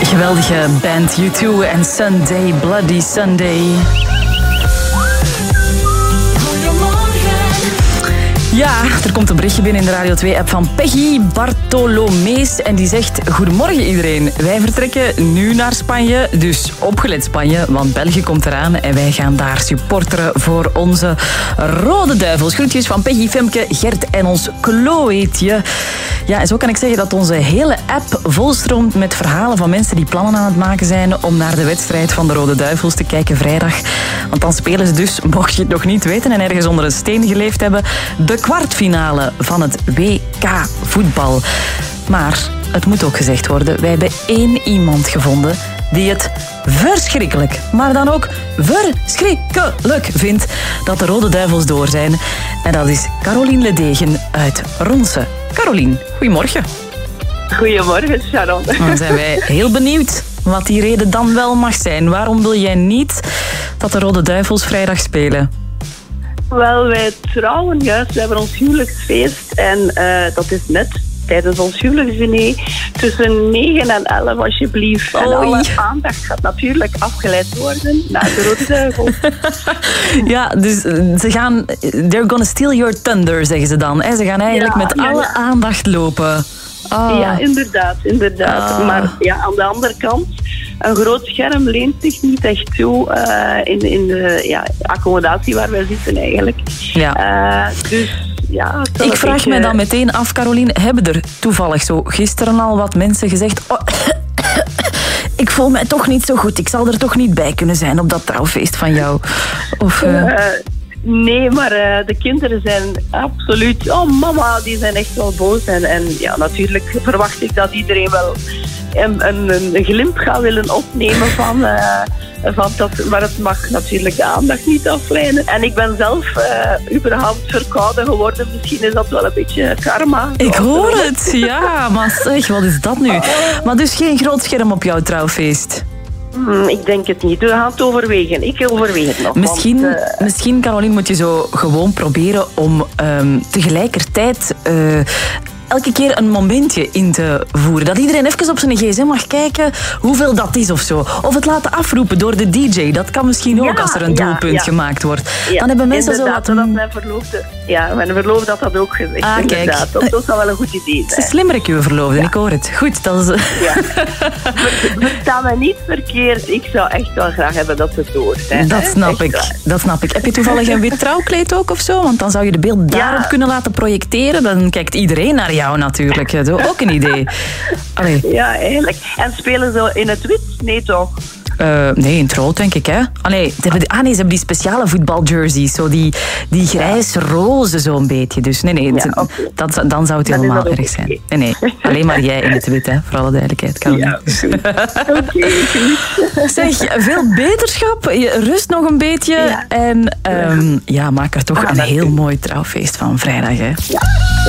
Geweldige band U2 en Sunday, Bloody Sunday. Ja, er komt een berichtje binnen in de Radio 2-app van Peggy Bartolomees. En die zegt, goedemorgen iedereen. Wij vertrekken nu naar Spanje. Dus opgelet Spanje, want België komt eraan. En wij gaan daar supporteren voor onze Rode Duivels. Groetjes van Peggy, Femke, Gert en ons Chloeetje. Ja, en zo kan ik zeggen dat onze hele app volstroomt met verhalen van mensen die plannen aan het maken zijn om naar de wedstrijd van de Rode Duivels te kijken vrijdag. Want dan spelen ze dus, mocht je het nog niet weten en ergens onder een steen geleefd hebben, de kwartfinale van het WK voetbal. Maar het moet ook gezegd worden, wij hebben één iemand gevonden die het verschrikkelijk, maar dan ook verschrikkelijk vindt dat de Rode Duivels door zijn. En dat is Caroline Ledegen uit Ronse. Caroline, goedemorgen. Goedemorgen, Sharon. Dan zijn wij heel benieuwd wat die reden dan wel mag zijn. Waarom wil jij niet dat de Rode Duivels vrijdag spelen? Wel, wij trouwen juist. We hebben ons huwelijksfeest en dat is net tijdens ons huwelijksdiner tussen 9 en 11 alsjeblieft. En alle aandacht gaat natuurlijk afgeleid worden naar de Rode Duivels. Ja, dus ze gaan... They're gonna steal your thunder, zeggen ze dan. Ze gaan eigenlijk met alle aandacht lopen. Oh. Ja, inderdaad. Maar ja, aan de andere kant, een groot scherm leent zich niet echt toe in de accommodatie waar wij zitten eigenlijk. Ja. Dus ja... Ik vraag me dan meteen af, Caroline, hebben er toevallig zo gisteren al wat mensen gezegd... Oh, ik voel mij toch niet zo goed, ik zal er toch niet bij kunnen zijn op dat trouwfeest van jou? Of... Nee, maar de kinderen zijn absoluut... Oh, mama, die zijn echt wel boos. En ja, natuurlijk verwacht ik dat iedereen wel een glimp gaat willen opnemen van dat. Maar het mag natuurlijk de aandacht niet afleiden. En ik ben zelf überhaupt verkouden geworden. Misschien is dat wel een beetje karma. Ik hoor het, ja. Maar zeg, wat is dat nu? Maar dus geen groot scherm op jouw trouwfeest? Ik denk het niet. We gaan het overwegen. Ik overweeg het nog. Misschien, Caroline, moet je zo gewoon proberen om tegelijkertijd... elke keer een momentje in te voeren. Dat iedereen even op zijn gsm mag kijken hoeveel dat is of zo. Of het laten afroepen door de DJ. Dat kan misschien ook als er een doelpunt gemaakt wordt. Ja, dan hebben mensen inderdaad, zo wat... mijn verloofde had dat ook gezegd. Inderdaad. Kijk. Dat zou wel een goed idee zijn. Ze is slimmerik, uw verloofde. Ik hoor het. Goed, dat is... Versta me niet verkeerd. Ik zou echt wel graag hebben dat ze door zijn. Dat snap ik. Heb je toevallig een wit trouwkleed ook of zo? Want dan zou je de beeld daarop kunnen laten projecteren. Dan kijkt iedereen naar jou natuurlijk. Dat is ook een idee. Allee. Ja, eigenlijk. En spelen ze in het wit? Nee, toch? Nee, in het rood, denk ik, hè. Ze hebben die speciale voetbaljerseys. Zo die grijs-roze zo'n beetje. Dus nee, dan zou het helemaal erg zijn. Nee, alleen maar jij in het wit, hè. Voor alle duidelijkheid, Caroline. Oké. Zeg, veel beterschap. Rust nog een beetje. Ja. En maak er toch een heel mooi trouwfeest van vrijdag, hè. Ja.